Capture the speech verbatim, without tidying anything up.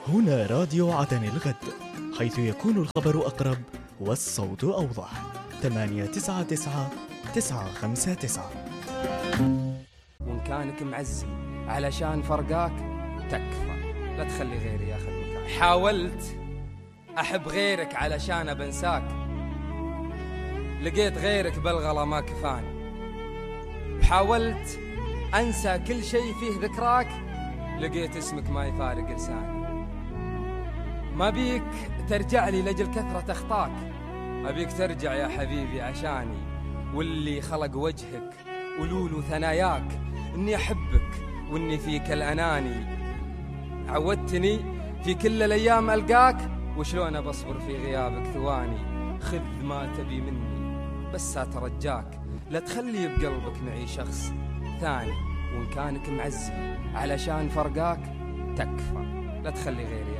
هنا راديو عدن الغد، حيث يكون الخبر أقرب والصوت أوضح. ثمانية تسعة تسعة تسعة خمسة تسعة. وإن كانك معزي علشان فرقاك تكفى، لا تخلي غيري ياخذ مكانك. حاولت أحب غيرك علشان بنساك، لقيت غيرك بالغلا ما كفاني. حاولت أنسى كل شيء فيه ذكراك، لقيت اسمك ما يفارق لساني. ما بيك ترجع لي لجل كثرة أخطاك، أبيك ترجع يا حبيبي عشاني. واللي خلق وجهك ولولو ثناياك إني أحبك وإني فيك الأناني. عودتني في كل الأيام ألقاك، وشلون بصبر في غيابك ثواني. خذ ما تبي مني بس أترجاك، لا تخلي بقلبك معي شخص ثاني. وإن كانك معزي علشان فرقاك تكفى، لا تخلي غيري